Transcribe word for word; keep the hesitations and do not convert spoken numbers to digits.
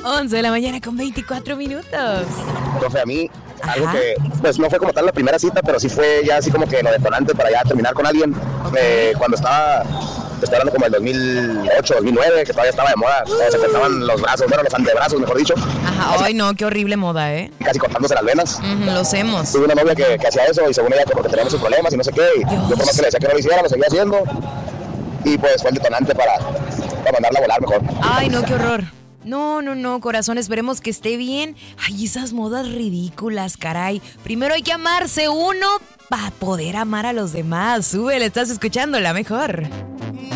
once de la mañana con veinticuatro minutos. Profe, a mí, algo Ajá. que, pues no fue como tal la primera cita, pero sí fue ya así como que lo detonante para ya terminar con alguien. Eh, cuando estaba, estoy hablando como el dos mil ocho, dos mil nueve, que todavía estaba de moda, cuando se cortaban los brazos, bueno, los antebrazos, mejor dicho, Ajá, ay no, qué horrible moda, ¿eh? casi cortándose las venas. Ujú, lo hacemos. Tuve una novia que, que hacía eso y según ella que porque teníamos sus problemas y no sé qué, y Dios. yo por más que le decía que no lo hiciera, lo seguía haciendo. Y pues fue el detonante para, para mandarla a volar mejor. Ay, no, qué horror. No, no, no, corazón, esperemos que esté bien. Ay, esas modas ridículas, caray. Primero hay que amarse uno para poder amar a los demás. Súbele, estás escuchando la mejor.